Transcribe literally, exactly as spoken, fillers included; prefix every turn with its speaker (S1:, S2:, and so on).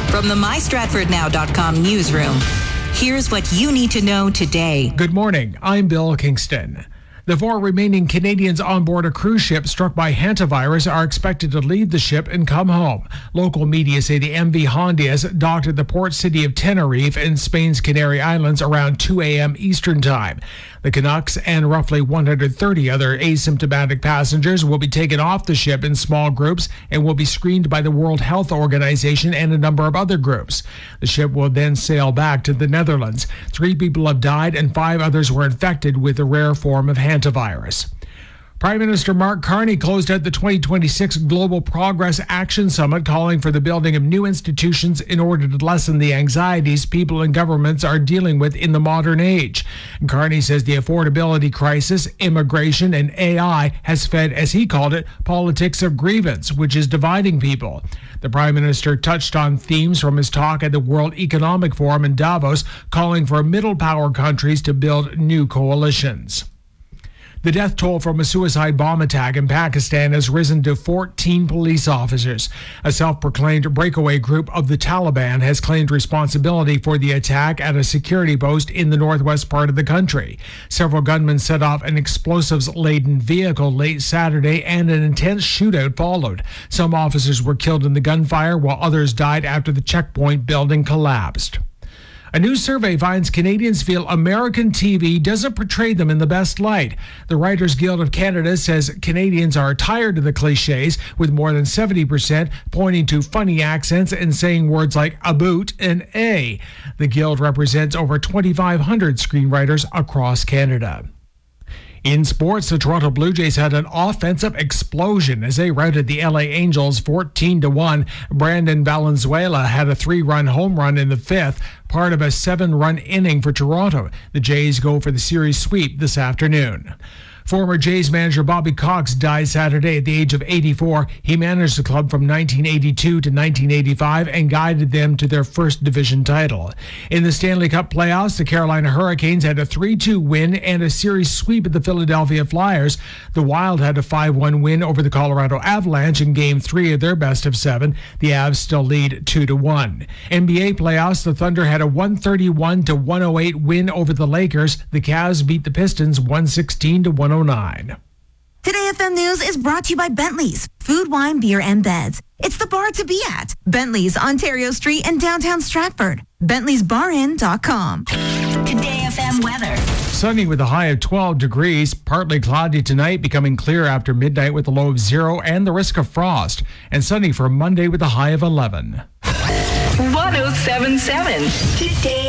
S1: From the my stratford now dot com newsroom, here's what you need to know today.
S2: Good morning. I'm Bill Kingston. The four remaining Canadians on board a cruise ship struck by hantavirus are expected to leave the ship and come home. Local media say the M V Hondias docked at the port city of Tenerife in Spain's Canary Islands around two a.m. Eastern Time. The Canucks and roughly one hundred thirty other asymptomatic passengers will be taken off the ship in small groups and will be screened by the World Health Organization and a number of other groups. The ship will then sail back to the Netherlands. Three people have died and five others were infected with a rare form of hantavirus. Prime Minister Mark Carney closed out the twenty twenty-six Global Progress Action Summit, calling for the building of new institutions in order to lessen the anxieties people and governments are dealing with in the modern age. Carney says the affordability crisis, immigration, and A I has fed, as he called it, politics of grievance, which is dividing people. The Prime Minister touched on themes from his talk at the World Economic Forum in Davos, calling for middle power countries to build new coalitions. The death toll from a suicide bomb attack in Pakistan has risen to fourteen police officers. A self-proclaimed breakaway group of the Taliban has claimed responsibility for the attack at a security post in the northwest part of the country. Several gunmen set off an explosives-laden vehicle late Saturday, and an intense shootout followed. Some officers were killed in the gunfire, while others died after the checkpoint building collapsed. A new survey finds Canadians feel American T V doesn't portray them in the best light. The Writers Guild of Canada says Canadians are tired of the cliches, with more than seventy percent pointing to funny accents and saying words like about and a. The Guild represents over twenty-five hundred screenwriters across Canada. In sports, the Toronto Blue Jays had an offensive explosion as they routed the L A Angels fourteen to one. Brandon Valenzuela had a three-run home run in the fifth, part of a seven-run inning for Toronto. The Jays go for the series sweep this afternoon. Former Jays manager Bobby Cox died Saturday at the age of eighty-four. He managed the club from nineteen eighty-two to nineteen eighty-five and guided them to their first division title. In the Stanley Cup playoffs, the Carolina Hurricanes had a three two win and a series sweep of the Philadelphia Flyers. The Wild had a five one win over the Colorado Avalanche in Game three of their best of seven. The Avs still lead two to one. N B A playoffs, the Thunder had a one thirty-one to one oh eight win over the Lakers. The Cavs beat the Pistons one sixteen to one oh nine.
S3: Today F M News is brought to you by Bentley's, food, wine, beer, and beds. It's the bar to be at. Bentley's, Ontario Street in downtown Stratford. Bentley's Bar Inn dot com.
S1: Today F M weather.
S2: Sunny with a high of twelve degrees, partly cloudy tonight, becoming clear after midnight with a low of zero and the risk of frost. And sunny for Monday with a high of eleven.
S1: one oh seven point seven. Today